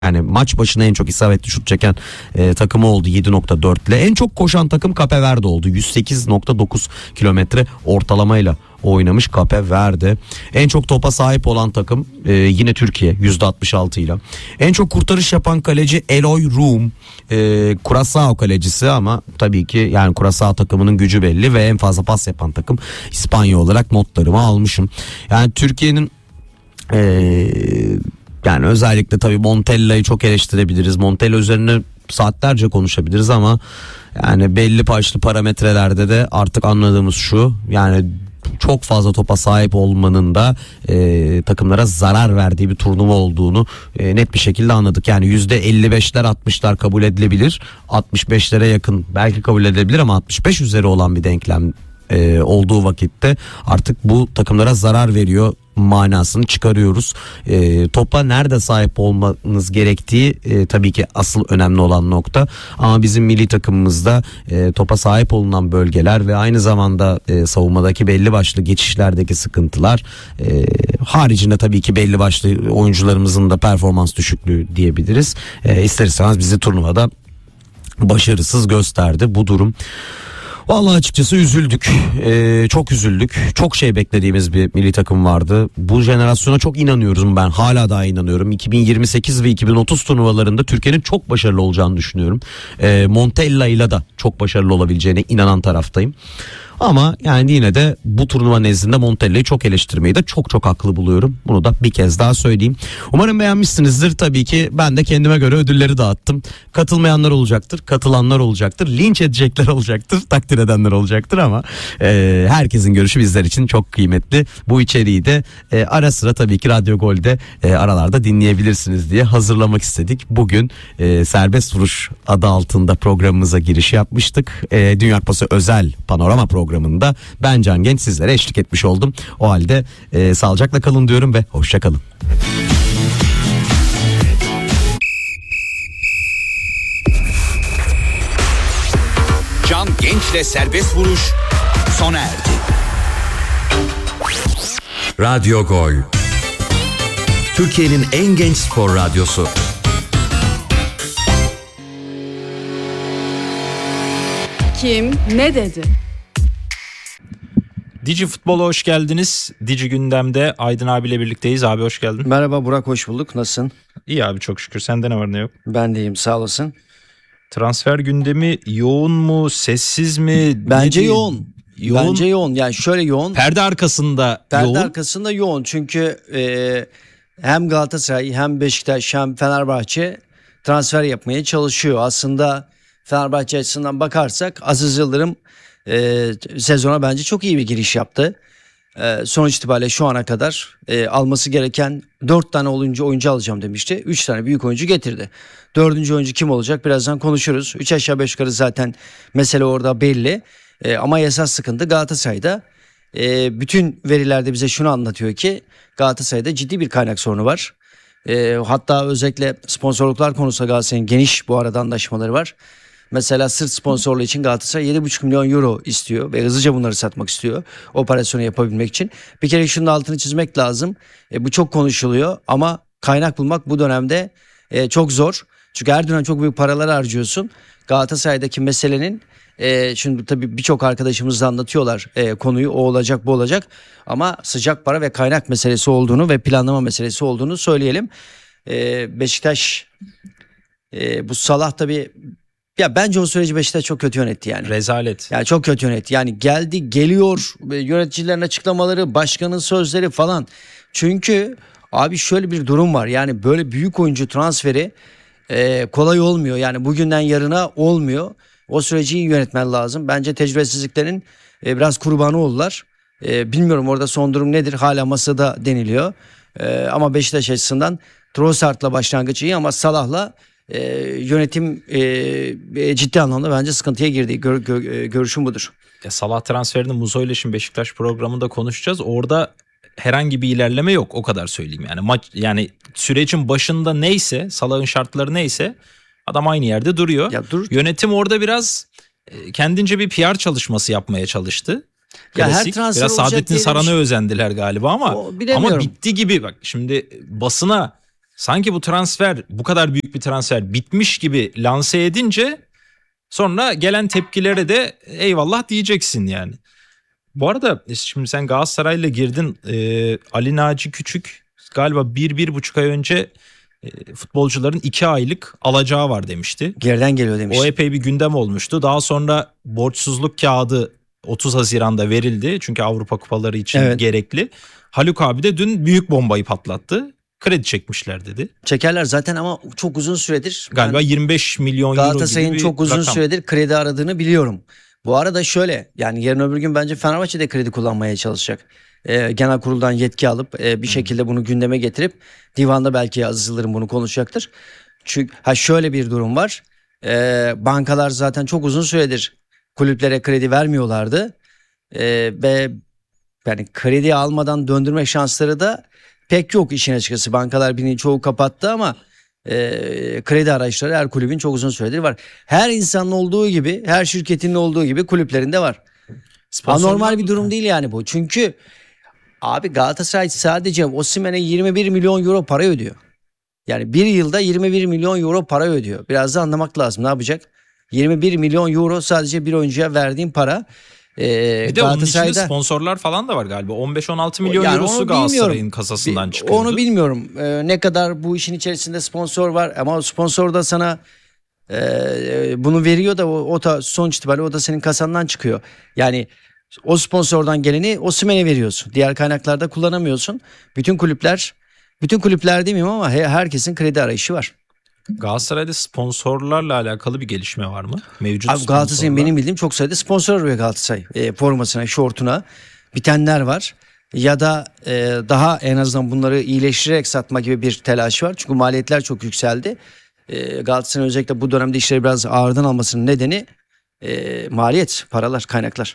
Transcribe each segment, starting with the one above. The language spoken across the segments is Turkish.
Yani maç başına en çok isabetli şut çeken takımı oldu 7.4 ile. En çok koşan takım Cape Verde oldu. 108.9 kilometre ortalamayla oynamış Cape Verde. En çok topa sahip olan takım yine Türkiye %66 ile. En çok kurtarış yapan kaleci Eloy Room. Curaçao kalecisi ama tabii ki yani Curaçao takımının gücü belli ve en fazla pas yapan takım İspanya olarak notlarımı almışım. Yani Türkiye'nin yani özellikle tabii Montella'yı çok eleştirebiliriz. Montella üzerine saatlerce konuşabiliriz ama yani belli başlı parametrelerde de artık anladığımız şu: yani çok fazla topa sahip olmanın da takımlara zarar verdiği bir turnuva olduğunu net bir şekilde anladık. Yani %55'ler 60'lar kabul edilebilir, 65'lere yakın belki kabul edilebilir ama 65 üzeri olan bir denklem olduğu vakitte artık bu takımlara zarar veriyor manasını çıkarıyoruz. Topa nerede sahip olmanız gerektiği tabii ki asıl önemli olan nokta, ama bizim milli takımımızda topa sahip olunan bölgeler ve aynı zamanda savunmadaki belli başlı geçişlerdeki sıkıntılar haricinde tabii ki belli başlı oyuncularımızın da performans düşüklüğü diyebiliriz. İster istemez bizi turnuvada başarısız gösterdi bu durum. Vallahi açıkçası üzüldük. Çok üzüldük. Çok şey beklediğimiz bir milli takım vardı. Bu jenerasyona çok inanıyorum ben. Hala daha inanıyorum. 2028 ve 2030 turnuvalarında Türkiye'nin çok başarılı olacağını düşünüyorum. Montella ile de çok başarılı olabileceğine inanan taraftayım. Ama yani yine de bu turnuva nezdinde Montella'yı çok eleştirmeyi de çok haklı buluyorum. Bunu da bir kez daha söyleyeyim. Umarım beğenmişsinizdir. Tabii ki ben de kendime göre ödülleri dağıttım. Katılmayanlar olacaktır, katılanlar olacaktır, linç edecekler olacaktır, takdir edenler olacaktır ama herkesin görüşü bizler için çok kıymetli. Bu içeriği de ara sıra tabii ki Radyo Gol'de aralarda dinleyebilirsiniz diye hazırlamak istedik. Bugün Serbest Vuruş adı altında programımıza giriş yapmıştık. Dünya Kupası özel panorama programında ben Can Genç sizlere eşlik etmiş oldum. O halde sağlıcakla kalın diyorum ve hoşça kalın. Can Genç'le Serbest Vuruş sona erdi. Radyo Gol, Türkiye'nin en genç spor radyosu. Kim ne dedi? Digi Futbol'a hoş geldiniz. Digi Gündem'de Aydın abiyle birlikteyiz. Abi hoş geldin. Merhaba Burak, hoş bulduk. Nasılsın? İyi abi, çok şükür. Sende ne var ne yok? Ben de iyiyim, sağ olasın. Transfer gündemi yoğun mu, sessiz mi? Bence yoğun. Bence yoğun. Yani şöyle yoğun. Perde arkasında yoğun. Perde arkasında yoğun. Çünkü hem Galatasaray hem Beşiktaş hem Fenerbahçe transfer yapmaya çalışıyor. Aslında Fenerbahçe açısından bakarsak Aziz Yıldırım sezona bence çok iyi bir giriş yaptı. Sonuç itibariyle şu ana kadar alması gereken 4 tane oyuncu alacağım demişti. 3 tane büyük oyuncu getirdi. 4. oyuncu kim olacak birazdan konuşuruz. 3 aşağı 5 yukarı zaten mesele orada belli. Ama esas sıkıntı Galatasaray'da. Bütün verilerde bize şunu anlatıyor ki Galatasaray'da ciddi bir kaynak sorunu var. Hatta özellikle sponsorluklar konusunda Galatasaray'ın geniş bu arada anlaşmaları var. Mesela sırt sponsorluğu için Galatasaray 7,5 milyon euro istiyor ve hızlıca bunları satmak istiyor operasyonu yapabilmek için. Bir kere şunun altını çizmek lazım. Bu çok konuşuluyor ama kaynak bulmak bu dönemde çok zor. Çünkü her dönem çok büyük paralar harcıyorsun. Galatasaray'daki meselenin şimdi tabii birçok arkadaşımız da anlatıyorlar konuyu, o olacak bu olacak. Ama sıcak para ve kaynak meselesi olduğunu ve planlama meselesi olduğunu söyleyelim. Beşiktaş bu Salah tabii... Ya bence o süreci Beşiktaş çok kötü yönetti yani. Rezalet. Yani çok kötü yönetti. Yani geldi, geliyor, yöneticilerin açıklamaları, başkanın sözleri falan. Çünkü abi şöyle bir durum var. Yani böyle büyük oyuncu transferi kolay olmuyor. Yani bugünden yarına olmuyor. O süreci iyi yönetmen lazım. Bence tecrübesizliklerin biraz kurbanı oldular. Bilmiyorum orada son durum nedir? Hala masada deniliyor. Ama Beşiktaş açısından Trossard'la başlangıç iyi ama Salah'la yönetim ciddi anlamda bence sıkıntıya girdi. Görüşüm budur. Salah transferini Muzo ile şimdi Beşiktaş programında konuşacağız. Orada herhangi bir ilerleme yok, o kadar söyleyeyim. Yani sürecin başında neyse, Salah'ın şartları neyse adam aynı yerde duruyor. Ya Yönetim orada biraz kendince bir PR çalışması yapmaya çalıştı. Klasik. Ya her biraz Saadettin Saran'a özendiler galiba ama bitti gibi. Bak şimdi basına sanki bu transfer, bu kadar büyük bir transfer bitmiş gibi lanse edince sonra gelen tepkilere de eyvallah diyeceksin yani. Bu arada şimdi sen Galatasaray'la girdin. Ali Naci Küçük galiba 1-1,5 ay önce futbolcuların 2 aylık alacağı var demişti. Geriden geliyor demişti. O epey bir gündem olmuştu. Daha sonra borçsuzluk kağıdı 30 Haziran'da verildi. Çünkü Avrupa kupaları için Evet. gerekli. Haluk abi de dün büyük bombayı patlattı. Kredi çekmişler dedi. Çekerler zaten ama çok uzun süredir. Galiba ben 25 milyon euro gibi Galatasaray'ın bir çok uzun rakam. süredir kredi aradığını biliyorum. Bu arada şöyle, yani yarın öbür gün bence Fenerbahçe de kredi kullanmaya çalışacak. Genel kuruldan yetki alıp bir şekilde bunu gündeme getirip divanda belki Aziz Yıldırım bunu konuşacaktır. Çünkü şöyle bir durum var. Bankalar zaten çok uzun süredir kulüplere kredi vermiyorlardı. Ve yani kredi almadan döndürme şansları da pek yok işin açıkçası. Bankalar birinin çoğu kapattı ama kredi araçları her kulübün çok uzun süredir var. Her insanın olduğu gibi, her şirketin olduğu gibi kulüplerinde var. Anormal bir durum değil yani bu. Çünkü abi Galatasaray sadece Osimhen'e 21 milyon euro para ödüyor. Yani bir yılda 21 milyon euro para ödüyor. Biraz da anlamak lazım. Ne yapacak? 21 milyon euro sadece bir oyuncuya verdiğin para. Bir de onun içinde sponsorlar falan da var galiba. 15-16 milyon Yani eurosu onu Galatasaray'ın bilmiyorum. kasasından çıkıyordu. Onu bilmiyorum. Ne kadar bu işin içerisinde sponsor var ama o sponsor da sana bunu veriyor da o da sonuç itibariyle o da senin kasandan çıkıyor. Yani o sponsordan geleni Osimhen'e veriyorsun. Diğer kaynaklarda kullanamıyorsun. Bütün kulüpler demeyeyim ama herkesin kredi arayışı var. Galatasaray'da sponsorlarla alakalı bir gelişme var mı? Mevcut Abi Galatasaray'ın benim bildiğim çok sayıda sponsor arıyor Galatasaray. Formasına, şortuna bitenler var. Ya da daha en azından bunları iyileştirerek satma gibi bir telaşı var. Çünkü maliyetler çok yükseldi. Galatasaray'ın özellikle bu dönemde işleri biraz ağırdan almasının nedeni maliyet, paralar, kaynaklar.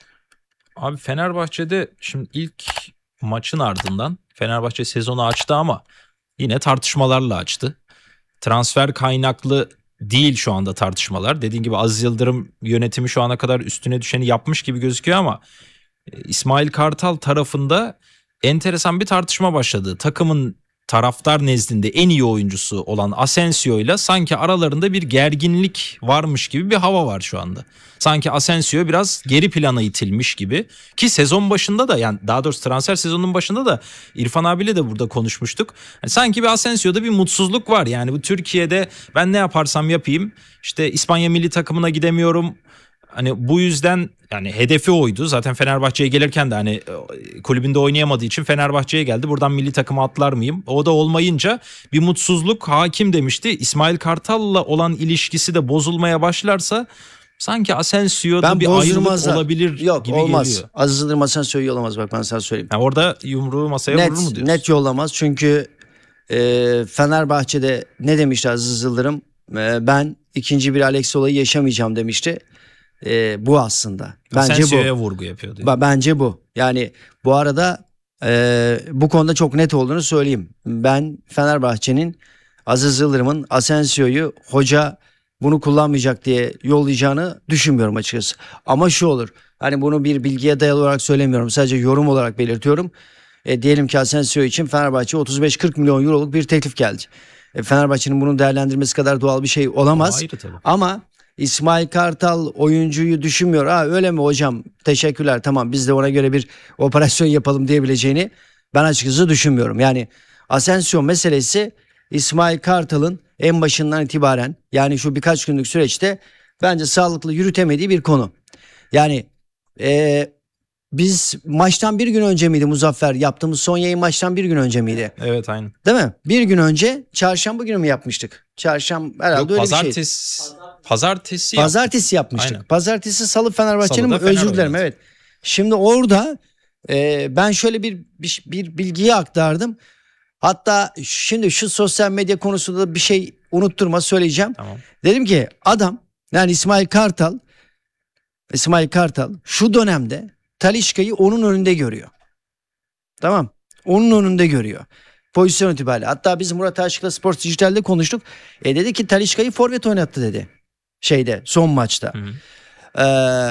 Abi Fenerbahçe'de şimdi ilk maçın ardından Fenerbahçe sezonu açtı ama yine tartışmalarla açtı. Transfer kaynaklı değil şu anda tartışmalar. Dediğin gibi Aziz Yıldırım yönetimi şu ana kadar üstüne düşeni yapmış gibi gözüküyor ama İsmail Kartal tarafında enteresan bir tartışma başladı. Takımın taraftar nezdinde en iyi oyuncusu olan Asensio ile sanki aralarında bir gerginlik varmış gibi bir hava var şu anda. Sanki Asensio biraz geri plana itilmiş gibi ki sezon başında da, yani daha doğrusu transfer sezonunun başında da İrfan abiyle de burada konuşmuştuk. Yani sanki bir Asensio'da bir mutsuzluk var. Yani bu Türkiye'de ben ne yaparsam yapayım işte İspanya milli takımına gidemiyorum. Hani bu yüzden yani hedefi oydu. Zaten Fenerbahçe'ye gelirken de hani kulübünde oynayamadığı için Fenerbahçe'ye geldi. Buradan milli takıma atlar mıyım? O da olmayınca bir mutsuzluk hakim demişti. İsmail Kartal'la olan ilişkisi de bozulmaya başlarsa sanki Asensio'da bir ayrılık olabilir Yok, gibi olmaz. geliyor. Aziz Yıldırım Asensio'yu yollamaz, bak ben sana söyleyeyim. Yani orada yumruğu masaya vurur mu diyorsun? Net yollamaz çünkü Fenerbahçe'de ne demişti Aziz Yıldırım? Ben ikinci bir Alex olayı yaşamayacağım demişti. Bu aslında. Bence Asensio'ya bu. vurgu yapıyor diyor. Bence bu. Yani bu arada bu konuda çok net olduğunu söyleyeyim. Ben Fenerbahçe'nin Aziz Yıldırım'ın Asensio'yu hoca bunu kullanmayacak diye yollayacağını düşünmüyorum açıkçası. Ama şu olur. Hani bunu bir bilgiye dayalı olarak söylemiyorum. Sadece yorum olarak belirtiyorum. Diyelim ki Asensio için Fenerbahçe 35-40 milyon euroluk bir teklif geldi. Fenerbahçe'nin bunu değerlendirmesi kadar doğal bir şey olamaz. Ayrı tabii. Ama İsmail Kartal oyuncuyu düşünmüyor. Öyle mi hocam? Teşekkürler. Tamam, biz de ona göre bir operasyon yapalım diyebileceğini ben açıkçası düşünmüyorum. Yani Asensio meselesi İsmail Kartal'ın en başından itibaren, yani şu birkaç günlük süreçte bence sağlıklı yürütemediği bir konu. Yani biz maçtan bir gün önce miydi Muzaffer? Yaptığımız son yayın maçtan bir gün önce miydi? Evet, aynen. Değil mi? Bir gün önce çarşamba günü mü yapmıştık? Çarşamba herhalde Yok, öyle bir şey. Pazartesi yapmıştık. Aynen. Pazartesi Salı Fenerbahçe'nin Salıda Fener özür dilerim, oynadı. evet. Şimdi orada ben şöyle bir bilgiyi aktardım. Hatta şimdi şu sosyal medya konusunda da bir şey unutturma söyleyeceğim. Tamam. Dedim ki adam, yani İsmail Kartal şu dönemde Talisca'yı onun önünde görüyor. Tamam. Onun önünde görüyor. Pozisyon itibariyle. Hatta biz Murat Aşık'la Spor Dijital'de konuştuk. Dedi ki Talisca'yı forvet oynattı dedi. Son maçta. Hı hı.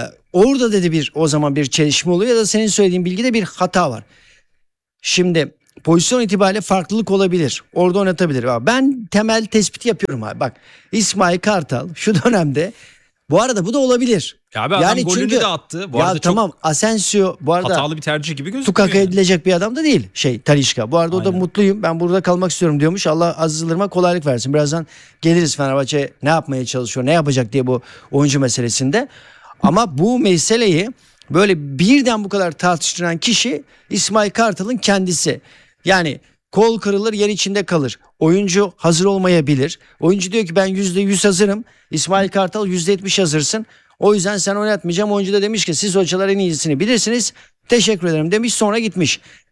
Orada dedi o zaman bir çelişme oluyor ya da senin söylediğin bilgide bir hata var. Şimdi pozisyon itibariyle farklılık olabilir. Orada oynatabilir. Ben temel tespit yapıyorum abi. Bak İsmail Kartal şu dönemde, bu arada bu da olabilir. Ya abi adam golünü de attı. Bu ya arada tamam, Asensio bu arada hatalı bir tercih gibi gözüküyor. tukaka yani. edilecek bir adam da değil Talisca. Bu arada o da Aynen. mutluyum. Ben burada kalmak istiyorum diyormuş. Allah Aziz Yıldırım'a kolaylık versin. Birazdan geliriz Fenerbahçe ne yapmaya çalışıyor, ne yapacak diye bu oyuncu meselesinde. Ama bu meseleyi böyle birden bu kadar tartıştıran kişi İsmail Kartal'ın kendisi. Yani kol kırılır yer içinde kalır. Oyuncu hazır olmayabilir. Oyuncu diyor ki ben %100 hazırım. İsmail Kartal %70 hazırsın. O yüzden sen oynatmayacağım. Oyuncu da demiş ki siz hocalar en iyisini bilirsiniz. Teşekkür ederim demiş, sonra gitmiş.